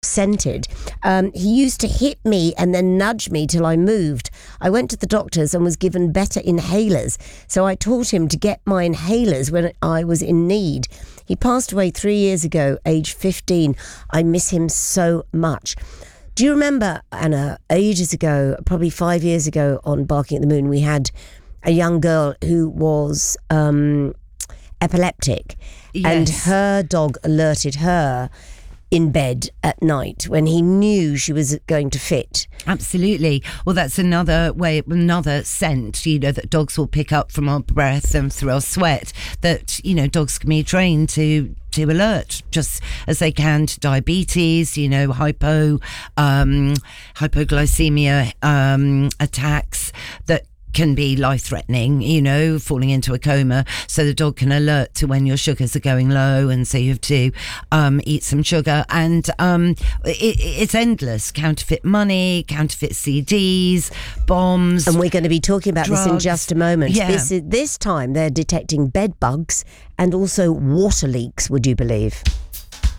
scented. He used to hit me and then nudge me till I moved. I went to the doctors and was given better inhalers, so I taught him to get my inhalers when I was in need. He passed away 3 years ago, age 15. I miss him so much. Do you remember, Anna, ages ago, probably 5 years ago on Barking at the Moon, we had a young girl who was epileptic, and her dog alerted her in bed at night when he knew she was going to fit. Absolutely. Well, that's another scent, that dogs will pick up from our breath and through our sweat, that, dogs can be trained to alert, just as they can to diabetes, hypoglycemia attacks that can be life-threatening, falling into a coma. So the dog can alert to when your sugars are going low, and so you have to eat some sugar. And it's endless. Counterfeit money, counterfeit CDs, bombs. And we're going to be talking about drugs. This in just a moment. Yeah. This time they're detecting bed bugs and also water leaks, would you believe?